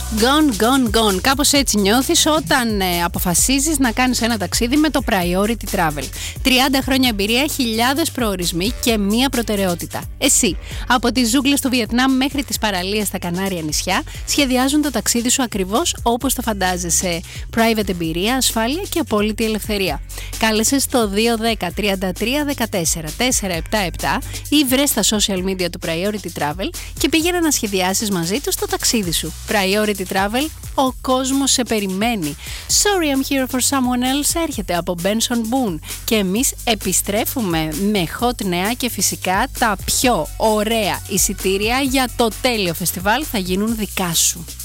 Gone. Κάπως έτσι νιώθεις όταν αποφασίζεις να κάνεις ένα ταξίδι με το Priority Travel. 30 χρόνια εμπειρία, χιλιάδες προορισμοί και μία προτεραιότητα. Εσύ, από τις ζούγκλες του Βιετνάμ μέχρι τις παραλίες στα Κανάρια νησιά, σχεδιάζουν το ταξίδι σου ακριβώς όπως το φαντάζεσαι. Private εμπειρία, ασφάλεια και απόλυτη ελευθερία. Κάλεσε στο 210 33 14 477 ή βρες στα social media του Priority Travel και πήγαινε να σχεδιάσεις μαζί τους το ταξίδι σου. Priority Travel, ο κόσμος σε περιμένει. Sorry I'm here for someone else έρχεται από Benson Boone και εμείς επιστρέφουμε με hot νέα και φυσικά τα πιο ωραία εισιτήρια για το τέλειο φεστιβάλ θα γίνουν δικά σου.